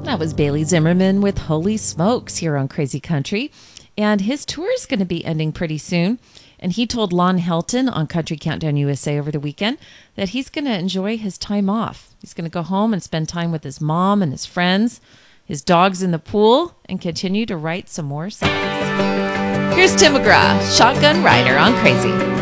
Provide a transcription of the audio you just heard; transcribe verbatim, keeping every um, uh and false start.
That was Bailey Zimmerman with Holy Smokes here on Crazy Country. And his tour is going to be ending pretty soon. And he told Lon Helton on Country Countdown U S A over the weekend that he's going to enjoy his time off. He's going to go home and spend time with his mom and his friends, his dogs in the pool, and continue to write some more songs. Here's Tim McGraw, Shotgun Rider on Crazy.